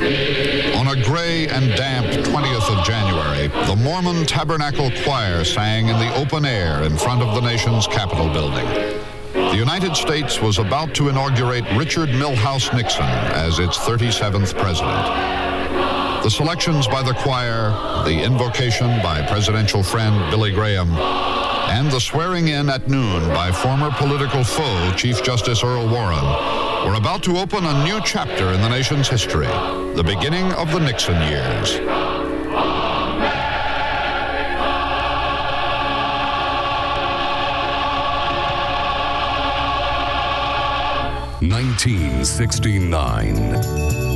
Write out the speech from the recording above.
On a gray and damp 20th of January, the Mormon Tabernacle Choir sang in the open air in front of the nation's Capitol building. The United States was about to inaugurate Richard Milhous Nixon as its 37th president. The selections by the choir, the invocation by presidential friend Billy Graham, and the swearing in at noon by former political foe Chief Justice Earl Warren were about to open a new chapter in the nation's history, the beginning of the Nixon years. 1969.